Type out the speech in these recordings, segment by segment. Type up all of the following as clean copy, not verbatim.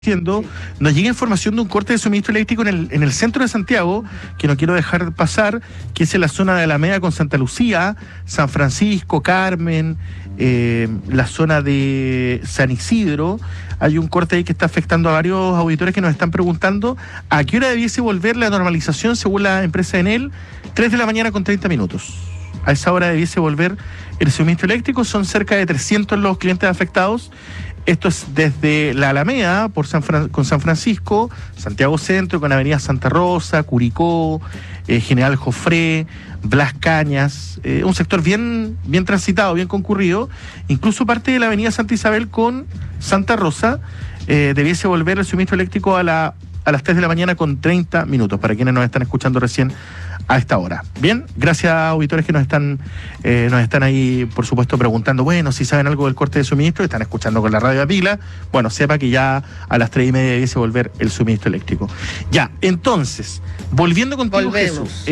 Nos llega información de un corte de suministro eléctrico en el centro de Santiago, que no quiero dejar pasar, que es en la zona de Alameda con Santa Lucía, San Francisco, Carmen, la zona de San Isidro. Hay un corte ahí que está afectando a varios auditores que nos están preguntando a qué hora debiese volver la normalización según la empresa Enel. 3 de la mañana con 30 minutos. A esa hora debiese volver el suministro eléctrico. Son cerca de 300 los clientes afectados. Esto es desde la Alameda con San Francisco, Santiago Centro, con Avenida Santa Rosa, Curicó, General Jofré, Blas Cañas, un sector bien transitado, bien concurrido. Incluso parte de la Avenida Santa Isabel con Santa Rosa debiese volver el suministro eléctrico a las 3 de la mañana con 30 minutos, para quienes nos están escuchando recién a esta hora. Bien, gracias a auditores que nos están ahí, por supuesto, preguntando, bueno, si saben algo del corte de suministro, están escuchando con la radio a pila, bueno, sepa que ya a las 3:30 debiese volver el suministro eléctrico. Ya, entonces, volviendo contigo, Jesús,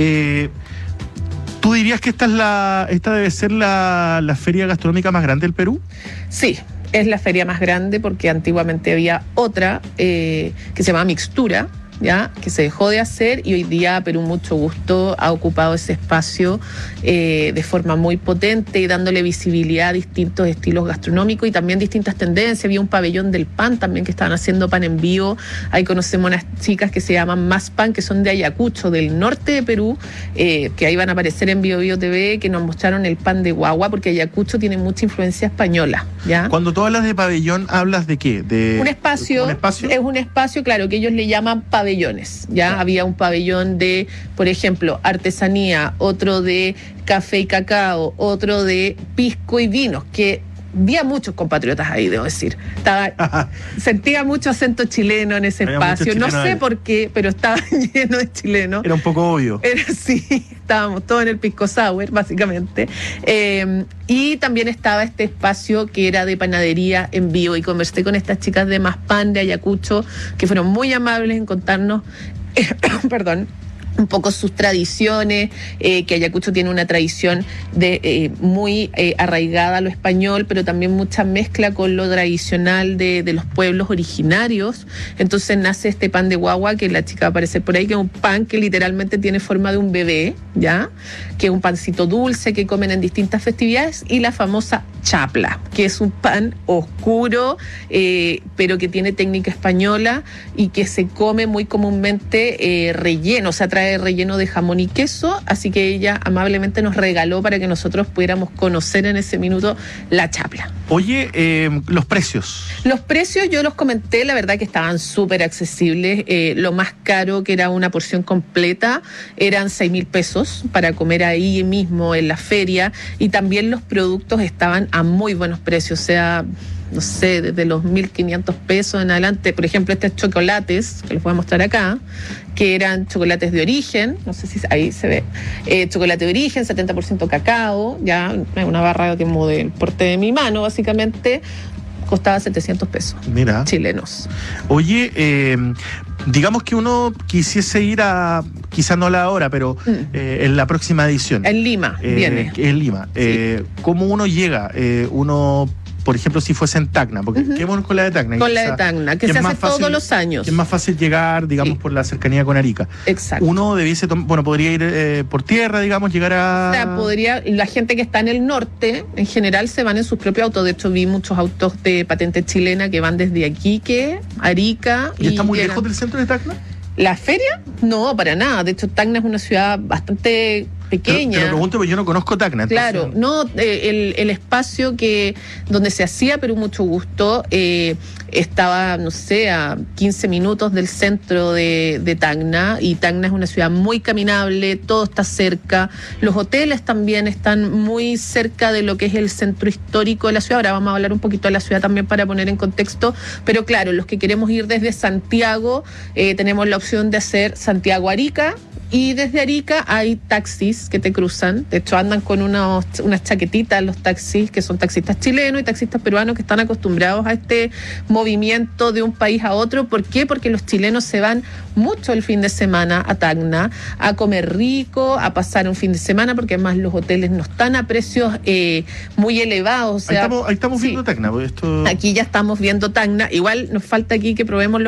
¿tú dirías que esta debe ser la feria gastronómica más grande del Perú? Sí. Es la feria más grande porque antiguamente había otra que se llamaba Mixtura, ¿ya? Que se dejó de hacer y hoy día Perú Mucho Gusto ha ocupado ese espacio de forma muy potente y dándole visibilidad a distintos estilos gastronómicos y también distintas tendencias. Había un pabellón del pan también que estaban haciendo pan en vivo. Ahí conocemos unas chicas que se llaman Más Pan, que son de Ayacucho, del norte de Perú, que ahí van a aparecer en Bio Bio TV, que nos mostraron el pan de guagua, porque Ayacucho tiene mucha influencia española, ¿ya? Cuando tú hablas de pabellón, ¿hablas de qué? Un espacio. ¿Un espacio? Es un espacio, claro, que ellos le llaman pabellones, ¿ya? Claro. Había un pabellón de, por ejemplo, artesanía, otro de café y cacao, otro de pisco y vinos, que había muchos compatriotas ahí, debo decir. Sentía mucho acento chileno en ese espacio. No sé por qué, pero estaba lleno de chilenos. Era un poco obvio. Sí, estábamos todos en el pisco sour, básicamente. Y también estaba este espacio que era de panadería en vivo. Y conversé con estas chicas de Más Pan de Ayacucho, que fueron muy amables en contarnos, perdón, un poco sus tradiciones, que Ayacucho tiene una tradición muy arraigada a lo español, pero también mucha mezcla con lo tradicional de los pueblos originarios. Entonces nace este pan de guagua, que la chica va a aparecer por ahí, que es un pan que literalmente tiene forma de un bebé, ¿ya? Que es un pancito dulce que comen en distintas festividades, y la famosa chapla, que es un pan oscuro, pero que tiene técnica española y que se come muy comúnmente relleno, o sea, trae relleno de jamón y queso, así que ella amablemente nos regaló para que nosotros pudiéramos conocer en ese minuto la chapla. Oye, los precios. Los precios yo los comenté, la verdad que estaban súper accesibles. Lo más caro, que era una porción completa, eran 6.000 pesos para comer ahí mismo en la feria, y también los productos estaban a muy buenos precios, o sea, no sé, desde los 1.500 pesos en adelante. Por ejemplo, estos chocolates, que les voy a mostrar acá, que eran chocolates de origen, no sé si ahí se ve, chocolate de origen, 70% cacao, ya una barra que como del porte de mi mano, básicamente, costaba 700 pesos. Mira. Chilenos. Oye, digamos que uno quisiese ir quizás no a la hora, pero en la próxima edición. En Lima, viene. En Lima. Sí. ¿Cómo uno llega? Por ejemplo, si fuese en Tacna, porque quedémonos con la de Tacna. Con la de Tacna, que se hace todos los años. Que es más fácil llegar, digamos, por la cercanía con Arica. Exacto. Uno podría ir por tierra, digamos, llegar a... O sea, la gente que está en el norte, en general, se van en sus propios autos. De hecho, vi muchos autos de patente chilena que van desde Iquique, Arica... ¿Y está muy lejos del centro de Tacna? ¿La feria? No, para nada. De hecho, Tacna es una ciudad bastante pequeña. Te lo pregunto porque yo no conozco Tacna. Entonces... Claro, no, el espacio donde se hacía Perú Mucho Gusto estaba, no sé, a 15 minutos del centro de Tacna, y Tacna es una ciudad muy caminable, todo está cerca, los hoteles también están muy cerca de lo que es el centro histórico de la ciudad. Ahora vamos a hablar un poquito de la ciudad también para poner en contexto, pero claro, los que queremos ir desde Santiago, tenemos la opción de hacer Santiago-Arica, Y desde Arica hay taxis que te cruzan. De hecho, andan con unas chaquetitas los taxis, que son taxistas chilenos y taxistas peruanos que están acostumbrados a este movimiento de un país a otro. ¿Por qué? Porque los chilenos se van mucho el fin de semana a Tacna, a comer rico, a pasar un fin de semana, porque además los hoteles no están a precios muy elevados. O sea, ahí estamos viendo Tacna. Aquí ya estamos viendo Tacna. Igual nos falta aquí que probemos